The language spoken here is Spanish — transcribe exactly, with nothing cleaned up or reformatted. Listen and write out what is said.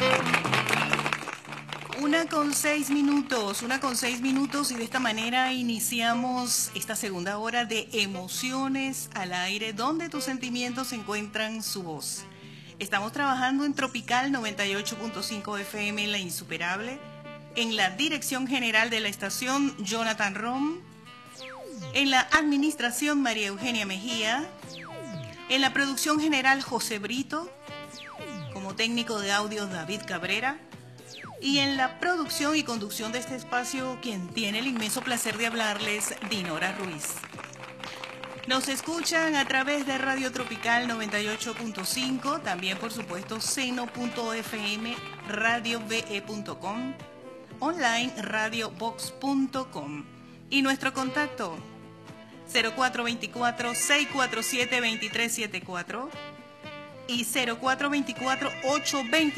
Una con seis minutos, una con seis minutos y de esta manera iniciamos esta segunda hora de Emociones al Aire, donde tus sentimientos encuentran su voz. Estamos trabajando en Tropical noventa y ocho punto cinco F M en La Insuperable, en la dirección general de la estación Jonathan Rom, en la administración María Eugenia Mejía, en la producción general José Brito, como técnico de audio David Cabrera, y en la producción y conducción de este espacio, quien tiene el inmenso placer de hablarles, Dinora Ruiz. Nos escuchan a través de Radio Tropical noventa y ocho punto cinco, también por supuesto seno punto f m, radio v e punto com, online radiobox punto com y nuestro contacto cero cuatro dos cuatro, seis cuatro siete, dos tres siete cuatro y cero cuatro dos cuatro, ocho dos